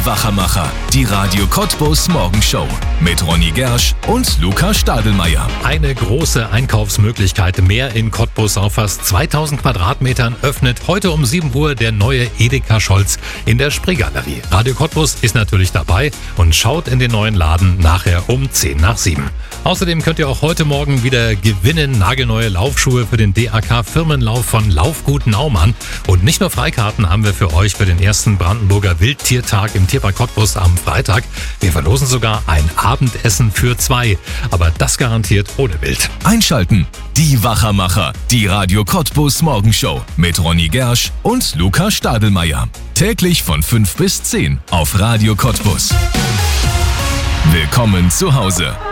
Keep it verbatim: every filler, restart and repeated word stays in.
Wachermacher, die Radio Cottbus Morgenshow mit Ronny Gersch und Luca Stadelmeier. Eine große Einkaufsmöglichkeit mehr in Cottbus auf fast zweitausend Quadratmetern öffnet heute um sieben Uhr der neue Edeka Scholz in der Spreegalerie. Radio Cottbus ist natürlich dabei und schaut in den neuen Laden nachher um zehn nach sieben. Außerdem könnt ihr auch heute Morgen wieder gewinnen. Nagelneue Laufschuhe für den D A K-Firmenlauf von Laufgut Naumann. Und nicht nur Freikarten haben wir für euch für den ersten Brandenburger Wildtiertag im Tierpark Cottbus am Freitag. Wir verlosen sogar ein Abendessen für zwei. Aber das garantiert ohne Wild. Einschalten. Die Wachermacher, die Radio Cottbus Morgenshow mit Ronny Gersch und Luca Stadelmeier. Täglich von fünf bis zehn auf Radio Cottbus. Willkommen zu Hause.